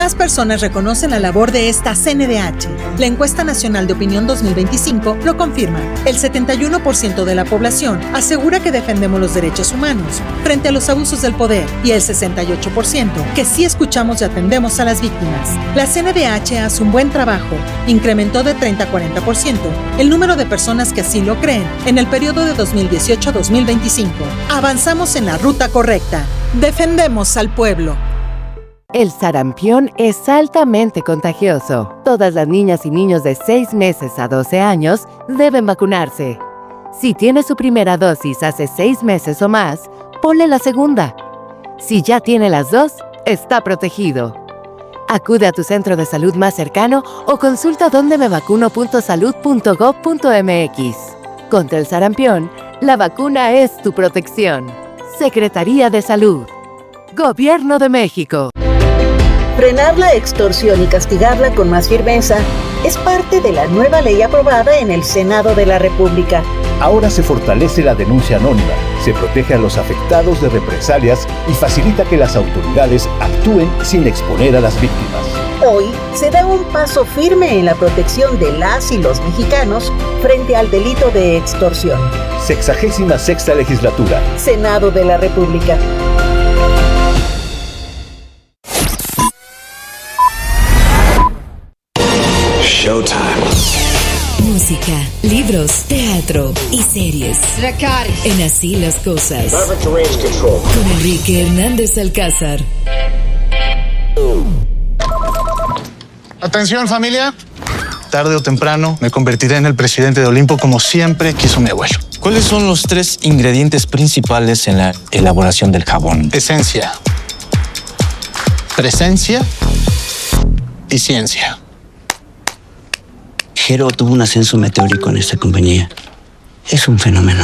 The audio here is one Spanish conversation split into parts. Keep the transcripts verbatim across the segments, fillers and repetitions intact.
Las personas reconocen la labor de esta C N D H. La encuesta nacional de opinión dos mil veinticinco lo confirma. El setenta y uno por ciento de la población asegura que defendemos los derechos humanos frente a los abusos del poder y el sesenta y ocho por ciento que sí escuchamos y atendemos a las víctimas. La C N D H hace un buen trabajo. Incrementó de treinta a cuarenta por ciento el número de personas que así lo creen en el periodo de dos mil dieciocho a dos mil veinticinco. Avanzamos en la ruta correcta. Defendemos al pueblo. El sarampión es altamente contagioso. Todas las niñas y niños de seis meses a doce años deben vacunarse. Si tiene su primera dosis hace seis meses o más, ponle la segunda. Si ya tiene las dos, está protegido. Acude a tu centro de salud más cercano o consulta donde me vacuno punto salud punto gob punto m x. Contra el sarampión, la vacuna es tu protección. Secretaría de Salud. Gobierno de México. Frenar la extorsión y castigarla con más firmeza es parte de la nueva ley aprobada en el Senado de la República. Ahora se fortalece la denuncia anónima, se protege a los afectados de represalias y facilita que las autoridades actúen sin exponer a las víctimas. Hoy se da un paso firme en la protección de las y los mexicanos frente al delito de extorsión. Sexagésima sexta legislatura. Senado de la República. Showtime. Música, libros, teatro y series. En Así las Cosas. Con Enrique Hernández Alcázar. Atención, familia. Tarde o temprano me convertiré en el presidente de Olimpo como siempre quiso mi abuelo. ¿Cuáles son los tres ingredientes principales en la elaboración del jabón? Esencia, presencia y ciencia. Jero tuvo un ascenso meteórico en esta compañía. Es un fenómeno.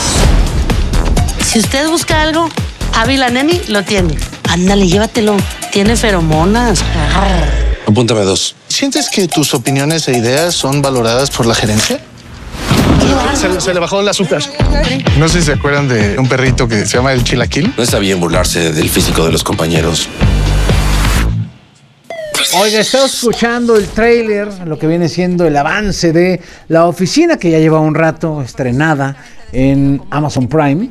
Si usted busca algo, Ávila Neni lo tiene. Ándale, llévatelo. Tiene feromonas. Apúntame dos. ¿Sientes que tus opiniones e ideas son valoradas por la gerencia? Se, se le bajó el azúcar. No sé si se acuerdan de un perrito que se llama el Chilaquil. No está bien burlarse del físico de los compañeros. Oiga, estaba escuchando el tráiler, lo que viene siendo el avance de La Oficina, que ya lleva un rato estrenada en Amazon Prime.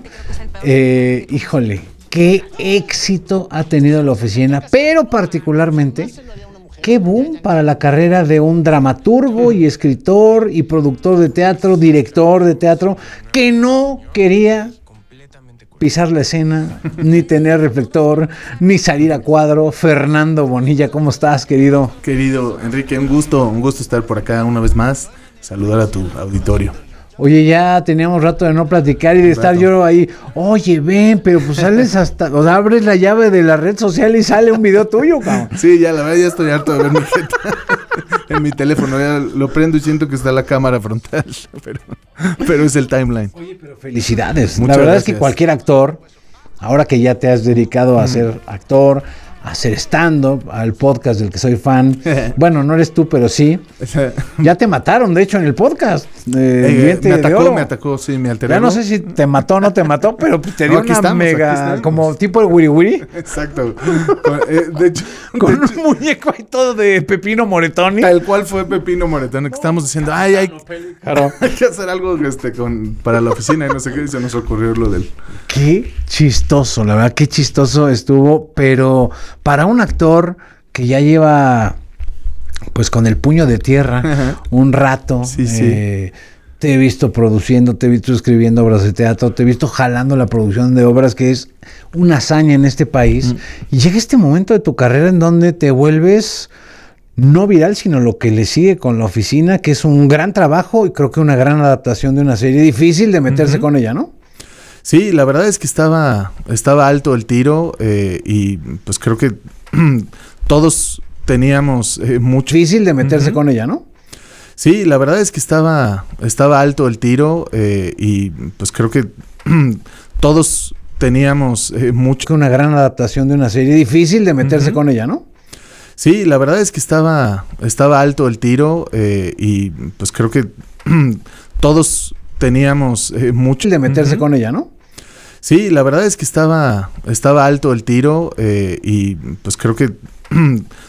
Eh, híjole, qué éxito ha tenido La Oficina, pero particularmente, qué boom para la carrera de un dramaturgo y escritor y productor de teatro, director de teatro, que no quería pisar la escena, ni tener reflector, ni salir a cuadro. Fernando Bonilla, ¿cómo estás, querido? Querido Enrique, un gusto, un gusto estar por acá una vez más, saludar a tu auditorio. Oye, ya teníamos rato de no platicar y de estar yo ahí, oye, ven, pero pues sales hasta, o sea, abres la llave de la red social y sale un video tuyo, cabrón. Sí, ya, la verdad ya estoy harto de ver mi jeta en mi teléfono, ya lo prendo y siento que está la cámara frontal, pero, pero es el timeline. Oye, pero felicidades. Muchas la verdad gracias. Es que cualquier actor, ahora que ya te has dedicado a ser actor, a hacer stand-up, al podcast del que soy fan. Bueno, no eres tú, pero sí. Ya te mataron, de hecho, en el podcast. Eh, eh, me atacó, me atacó, sí, me alteró. Ya no sé si te mató o no te mató, pero te dio no, una estamos, mega, como tipo el wiri wiri. Exacto. Con, eh, de hecho, con de hecho, un muñeco y todo de Pepino Moretoni. Tal cual fue Pepino Moretoni, que estábamos diciendo, ay, ay, claro. hay que hacer algo este, con, para la oficina y no sé qué, y se nos ocurrió lo del... Qué chistoso, la verdad, qué chistoso estuvo, pero para un actor que ya lleva, pues con el puño de tierra, ajá, un rato, sí, eh, sí. Te he visto produciendo, te he visto escribiendo obras de teatro, te he visto jalando la producción de obras, que es una hazaña en este país, mm. y llega este momento de tu carrera en donde te vuelves no viral, sino lo que le sigue con La Oficina, que es un gran trabajo y creo que una gran adaptación de una serie, difícil de meterse uh-huh. con ella, ¿no? Sí, la verdad es que estaba, estaba alto el tiro eh, y pues creo que todos teníamos eh, mucho... Difícil de meterse uh-huh. con ella, ¿no? Sí, la verdad es que estaba, estaba alto el tiro eh, y pues creo que todos teníamos eh, mucho... Una gran adaptación de una serie, difícil de meterse uh-huh. con ella, ¿no? Sí, la verdad es que estaba, estaba alto el tiro eh, y pues creo que todos teníamos eh, mucho... de meterse uh-huh. con ella, ¿no? Sí, la verdad es que estaba, estaba alto el tiro eh, y pues creo que